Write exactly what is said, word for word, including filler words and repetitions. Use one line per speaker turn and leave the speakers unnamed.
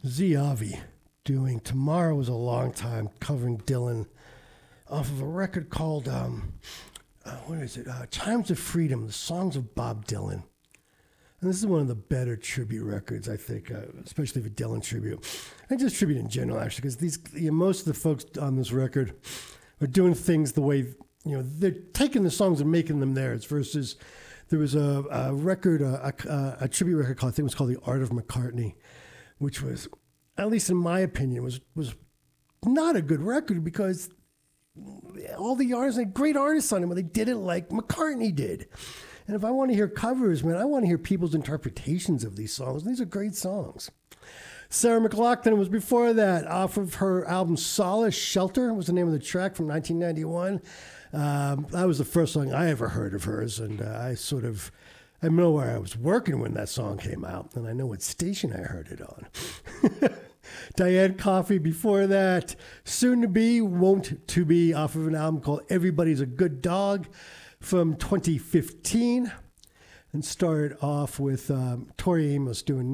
Ziavi doing Tomorrow Was a Long Time, covering Dylan off of a record called, um, uh, what is it? Uh, Chimes of Freedom, the songs of Bob Dylan. And this is one of the better tribute records, I think, uh, especially for Dylan tribute. And just tribute in general, actually, because these you know, most of the folks on this record are doing things the way, you know, they're taking the songs and making them theirs versus there was a, a record, a, a, a tribute record called, I think it was called The Art of McCartney, which was, at least in my opinion, was was not a good record because all the artists had great artists on it, but they did it like McCartney did. And if I want to hear covers, man, I want to hear people's interpretations of these songs. These are great songs. Sarah McLachlan was before that, off of her album Solace. Shelter was the name of the track from nineteen ninety-one. Um, that was the first song I ever heard of hers, and uh, I sort of, I know where I was working when that song came out, and I know what station I heard it on. Diane Coffey before that, Soon to Be, Won't to Be, off of an album called Everybody's a Good Dog from twenty fifteen, and started off with um, Tori Amos doing